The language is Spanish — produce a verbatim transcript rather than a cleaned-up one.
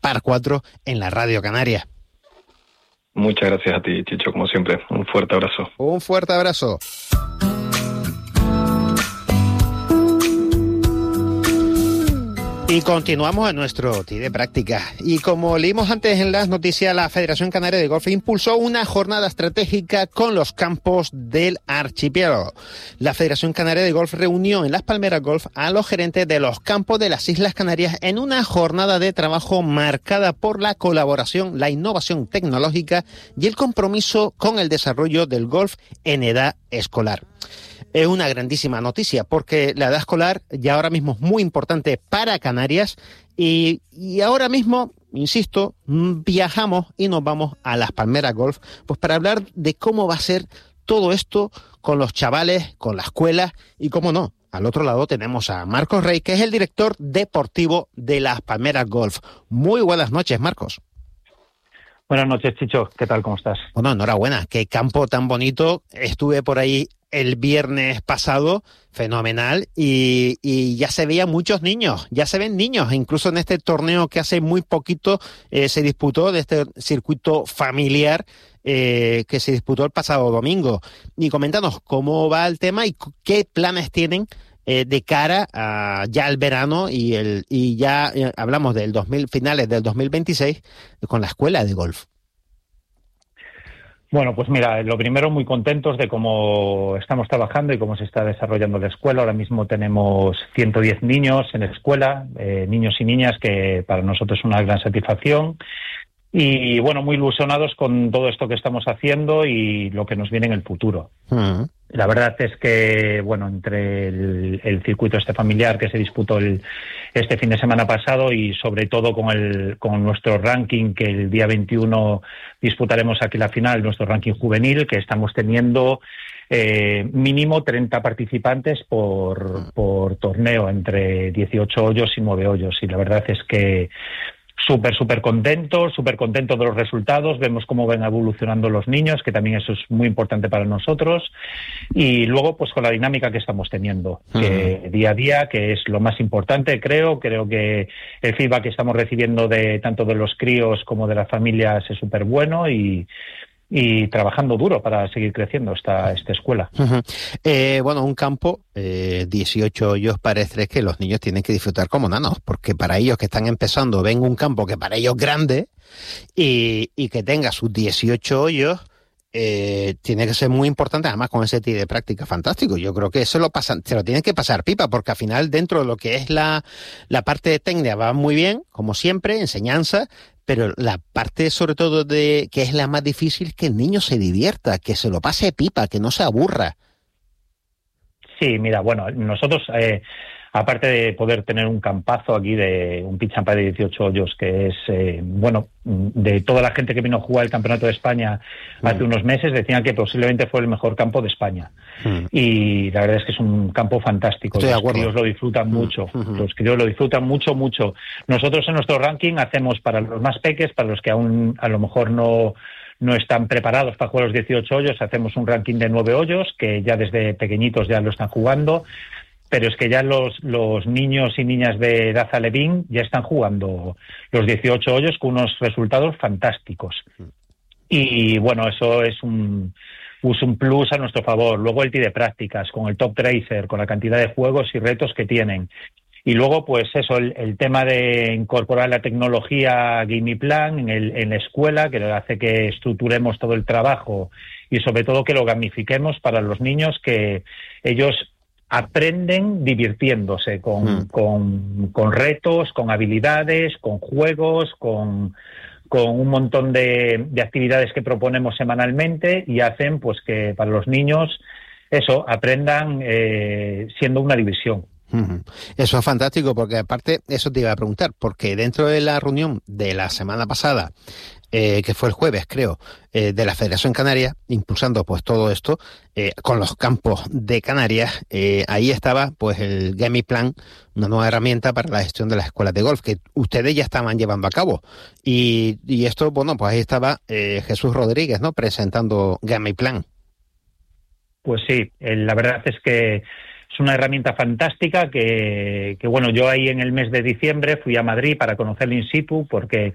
Par cuatro en la Radio Canaria. Muchas gracias a ti, Chicho, como siempre. Un fuerte abrazo. Un fuerte abrazo. Y continuamos en nuestro T I de práctica. Y como leímos antes en las noticias, la Federación Canaria de Golf impulsó una jornada estratégica con los campos del archipiélago. La Federación Canaria de Golf reunió en Las Palmeras Golf a los gerentes de los campos de las Islas Canarias en una jornada de trabajo marcada por la colaboración, la innovación tecnológica y el compromiso con el desarrollo del golf en edad escolar. Es una grandísima noticia porque la edad escolar ya ahora mismo es muy importante para Canarias y, y ahora mismo, insisto, viajamos y nos vamos a Las Palmeras Golf pues para hablar de cómo va a ser todo esto con los chavales, con la escuela y, cómo no, al otro lado tenemos a Marcos Rey, que es el director deportivo de Las Palmeras Golf. Muy buenas noches, Marcos. Buenas noches, Chicho. ¿Qué tal? ¿Cómo estás? Bueno, enhorabuena. Qué campo tan bonito. Estuve por ahí el viernes pasado, fenomenal, y, y ya se veían muchos niños, ya se ven niños, incluso en este torneo que hace muy poquito eh, se disputó, de este circuito familiar eh, que se disputó el pasado domingo. Y coméntanos cómo va el tema y qué planes tienen eh, de cara a ya al verano y el y ya eh, hablamos del dos mil, finales del dos mil veintiséis con la escuela de golf. Bueno, pues mira, lo primero, muy contentos de cómo estamos trabajando y cómo se está desarrollando la escuela. Ahora mismo tenemos ciento diez niños en la escuela, eh, niños y niñas, que para nosotros es una gran satisfacción. Y bueno, muy ilusionados con todo esto que estamos haciendo y lo que nos viene en el futuro. Uh-huh. La verdad es que, bueno, entre el, el circuito este familiar que se disputó el, este fin de semana pasado y sobre todo con el con nuestro ranking, que el día veintiuno disputaremos aquí la final, nuestro ranking juvenil, que estamos teniendo eh, mínimo treinta participantes por, por torneo, entre dieciocho hoyos y nueve hoyos. Y la verdad es que súper, súper contentos, súper contentos de los resultados. Vemos cómo van evolucionando los niños, que también eso es muy importante para nosotros. Y luego, pues con la dinámica que estamos teniendo, uh-huh. que día a día, que es lo más importante, creo. Creo que el feedback que estamos recibiendo de tanto de los críos como de las familias es súper bueno y... y trabajando duro para seguir creciendo esta, esta escuela. Uh-huh. Eh, bueno, un campo, eh, dieciocho hoyos, parece que los niños tienen que disfrutar como nanos, porque para ellos que están empezando, ven un campo que para ellos es grande y, y que tenga sus dieciocho hoyos, eh, tiene que ser muy importante, además con ese tipo de práctica fantástico. Yo creo que eso lo pasan, se lo tienen que pasar pipa, porque al final dentro de lo que es la, la parte técnica va muy bien, como siempre, enseñanza, pero la parte sobre todo de que es la más difícil es que el niño se divierta, que se lo pase pipa, que no se aburra. Sí, mira, bueno, nosotros, eh, aparte de poder tener un campazo aquí de un pitch and pad de dieciocho hoyos, que es, eh, bueno, de toda la gente que vino a jugar el Campeonato de España mm. hace unos meses, decían que posiblemente fue el mejor campo de España. Mm. Y la verdad es que es un campo fantástico. Estoy los críos lo disfrutan mm. mucho. Mm-hmm. Los críos lo disfrutan mucho, mucho. Nosotros en nuestro ranking hacemos para los más peques, para los que aún a lo mejor no... no están preparados para jugar los dieciocho hoyos, hacemos un ranking de nueve hoyos, que ya desde pequeñitos ya lo están jugando, pero es que ya los, los niños y niñas de edad alevín ya están jugando los dieciocho hoyos con unos resultados fantásticos. Y bueno, eso es un, es un plus a nuestro favor. Luego el tee de prácticas, con el Top Tracer, con la cantidad de juegos y retos que tienen. Y luego, pues eso, el, el tema de incorporar la tecnología Game Plan en, el, en la escuela, que hace que estructuremos todo el trabajo y sobre todo que lo gamifiquemos para los niños, que ellos aprenden divirtiéndose con, mm. con, con retos, con habilidades, con juegos, con, con un montón de, de actividades que proponemos semanalmente y hacen pues que para los niños eso, aprendan eh, siendo una diversión. Uh-huh. Eso es fantástico, porque aparte, eso te iba a preguntar, porque dentro de la reunión de la semana pasada, eh, que fue el jueves, creo, eh, de la Federación Canaria, impulsando pues todo esto, eh, con los campos de Canarias, eh, ahí estaba pues el Game Plan, una nueva herramienta para la gestión de las escuelas de golf, que ustedes ya estaban llevando a cabo. Y, y esto, bueno, pues ahí estaba eh, Jesús Rodríguez, ¿no?, presentando Game Plan. Pues sí, eh, la verdad es que es una herramienta fantástica que, que, bueno, yo ahí en el mes de diciembre fui a Madrid para conocerlo in situ, porque